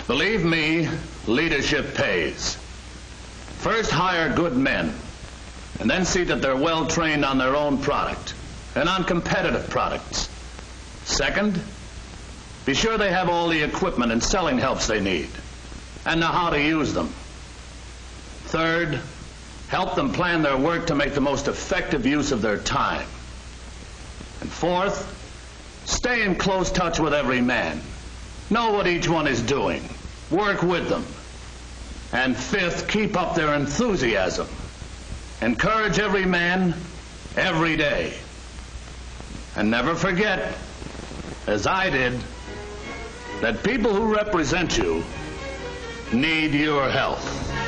Believe me, leadership pays. First, hire good men, and then see that they're well trained on their own product and on competitive products. Second, be sure they have all the equipment and selling helps they need and know how to use them. Third, help them plan their work to make the most effective use of their time. And fourth, stay in close touch with every man. Know what each one is doing. Work with them. And fifth, keep up their enthusiasm. Encourage every man, every day. And never forget, as I did, that people who represent you need your help.